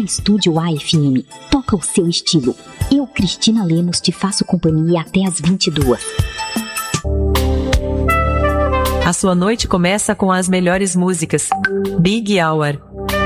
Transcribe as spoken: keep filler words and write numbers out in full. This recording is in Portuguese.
Estúdio A F M. Toca o seu estilo. Eu, Cristina Lemos, te faço companhia até às vinte e duas. A sua noite começa com as melhores músicas. Big Hour.